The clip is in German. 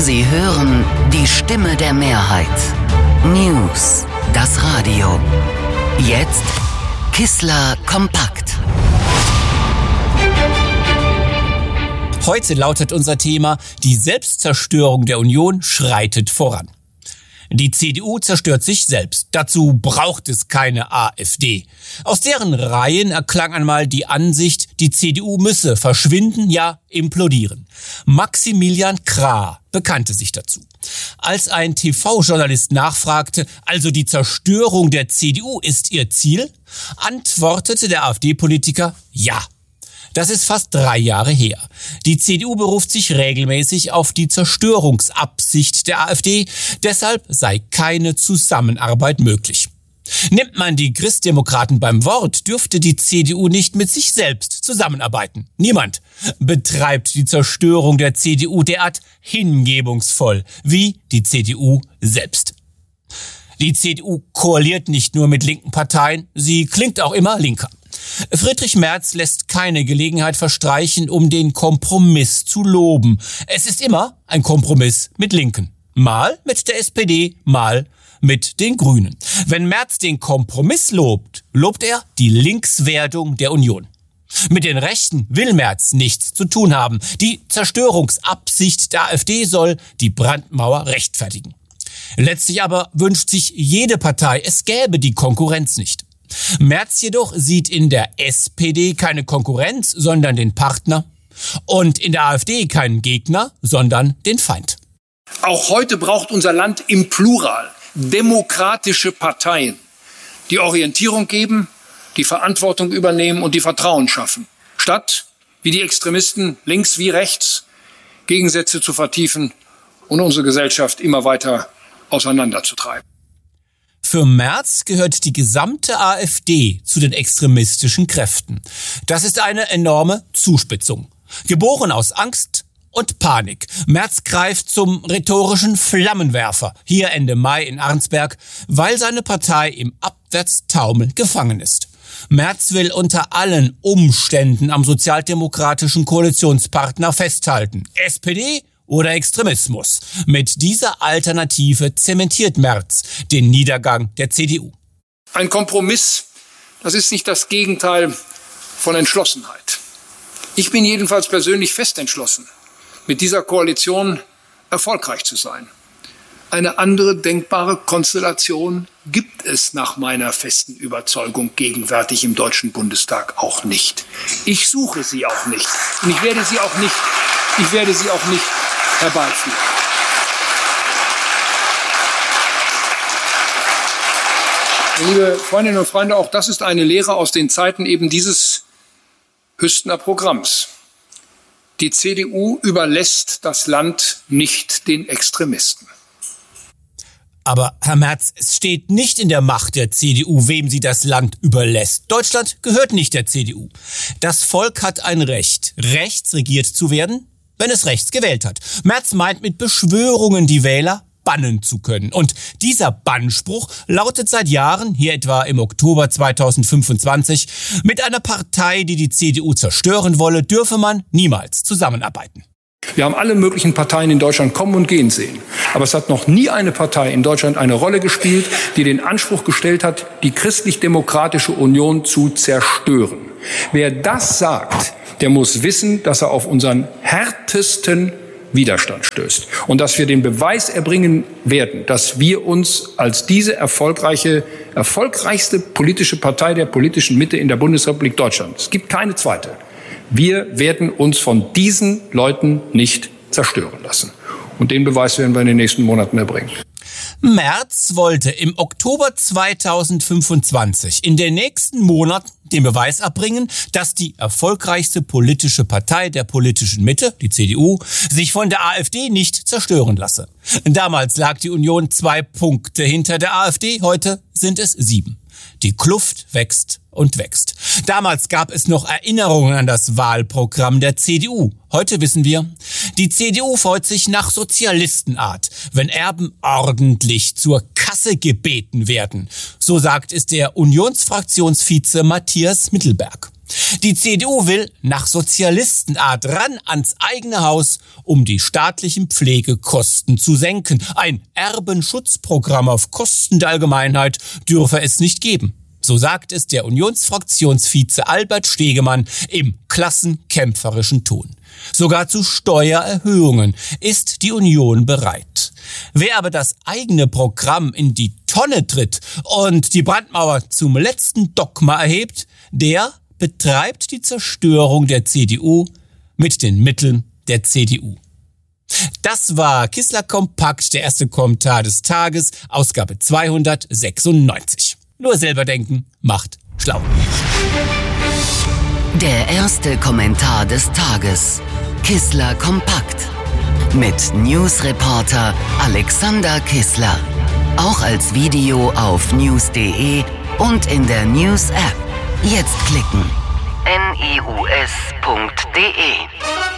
Sie hören die Stimme der Mehrheit. News, das Radio. Jetzt Kissler kompakt. Heute lautet unser Thema: Die Selbstzerstörung der Union schreitet voran. Die CDU zerstört sich selbst. Dazu braucht es keine AfD. Aus deren Reihen erklang einmal die Ansicht, die CDU müsse verschwinden, ja implodieren. Maximilian Krah bekannte sich dazu. Als ein TV-Journalist nachfragte, also die Zerstörung der CDU ist ihr Ziel, antwortete der AfD-Politiker: Ja. Das ist fast 3 Jahre her. Die CDU beruft sich regelmäßig auf die Zerstörungsabsicht der AfD, deshalb sei keine Zusammenarbeit möglich. Nimmt man die Christdemokraten beim Wort, dürfte die CDU nicht mit sich selbst zusammenarbeiten. Niemand betreibt die Zerstörung der CDU derart hingebungsvoll wie die CDU selbst. Die CDU koaliert nicht nur mit linken Parteien, sie klingt auch immer linker. Friedrich Merz lässt keine Gelegenheit verstreichen, um den Kompromiss zu loben. Es ist immer ein Kompromiss mit Linken. Mal mit der SPD, mal mit den Grünen. Wenn Merz den Kompromiss lobt, lobt er die Linkswerdung der Union. Mit den Rechten will Merz nichts zu tun haben. Die Zerstörungsabsicht der AfD soll die Brandmauer rechtfertigen. Letztlich aber wünscht sich jede Partei, es gäbe die Konkurrenz nicht. Merz jedoch sieht in der SPD keine Konkurrenz, sondern den Partner, und in der AfD keinen Gegner, sondern den Feind. Auch heute braucht unser Land im Plural demokratische Parteien, die Orientierung geben, die Verantwortung übernehmen und die Vertrauen schaffen, statt, wie die Extremisten links wie rechts, Gegensätze zu vertiefen und unsere Gesellschaft immer weiter auseinanderzutreiben. Für Merz gehört die gesamte AfD zu den extremistischen Kräften. Das ist eine enorme Zuspitzung. Geboren aus Angst und Panik. Merz greift zum rhetorischen Flammenwerfer, hier Ende Mai in Arnsberg, weil seine Partei im Abwärtstaumel gefangen ist. Merz will unter allen Umständen am sozialdemokratischen Koalitionspartner festhalten. SPD oder Extremismus. Mit dieser Alternative zementiert Merz den Niedergang der CDU. Ein Kompromiss, das ist nicht das Gegenteil von Entschlossenheit. Ich bin jedenfalls persönlich fest entschlossen, mit dieser Koalition erfolgreich zu sein. Eine andere denkbare Konstellation gibt es nach meiner festen Überzeugung gegenwärtig im Deutschen Bundestag auch nicht. Ich suche sie auch nicht. Und ich werde sie auch nicht herbeiführen. Liebe Freundinnen und Freunde, auch das ist eine Lehre aus den Zeiten eben dieses Hüstener Programms. Die CDU überlässt das Land nicht den Extremisten. Aber, Herr Merz, es steht nicht in der Macht der CDU, wem sie das Land überlässt. Deutschland gehört nicht der CDU. Das Volk hat ein Recht, rechts regiert zu werden, wenn es rechts gewählt hat. Merz meint mit Beschwörungen die Wähler bannen zu können. Und dieser Bannspruch lautet seit Jahren, hier etwa im Oktober 2025, mit einer Partei, die die CDU zerstören wolle, dürfe man niemals zusammenarbeiten. Wir haben alle möglichen Parteien in Deutschland kommen und gehen sehen. Aber es hat noch nie eine Partei in Deutschland eine Rolle gespielt, die den Anspruch gestellt hat, die christlich-demokratische Union zu zerstören. Wer das sagt, der muss wissen, dass er auf unseren härtesten Widerstand stößt. Und dass wir den Beweis erbringen werden, dass wir uns als diese erfolgreichste politische Partei der politischen Mitte in der Bundesrepublik Deutschland, es gibt keine zweite, wir werden uns von diesen Leuten nicht zerstören lassen. Und den Beweis werden wir in den nächsten Monaten erbringen. Merz wollte im Oktober 2025 in den nächsten Monaten den Beweis erbringen, dass die erfolgreichste politische Partei der politischen Mitte, die CDU, sich von der AfD nicht zerstören lasse. Damals lag die Union 2 Punkte hinter der AfD, heute sind es 7. Die Kluft wächst und wächst. Damals gab es noch Erinnerungen an das Wahlprogramm der CDU. Heute wissen wir, die CDU freut sich nach Sozialistenart, wenn Erben ordentlich zur Kasse gebeten werden. So sagt es der Unionsfraktionsvize Matthias Mittelberg. Die CDU will nach Sozialistenart ran ans eigene Haus, um die staatlichen Pflegekosten zu senken. Ein Erbenschutzprogramm auf Kosten der Allgemeinheit dürfe es nicht geben. So sagt es der Unionsfraktionsvize Albert Stegemann im klassenkämpferischen Ton. Sogar zu Steuererhöhungen ist die Union bereit. Wer aber das eigene Programm in die Tonne tritt und die Brandmauer zum letzten Dogma erhebt, der betreibt die Zerstörung der CDU mit den Mitteln der CDU. Das war Kissler Kompakt, der erste Kommentar des Tages, Ausgabe 296. Nur selber denken macht schlau. Der erste Kommentar des Tages. Kissler Kompakt. Mit Newsreporter Alexander Kissler. Auch als Video auf news.de und in der News-App. Jetzt klicken. news.de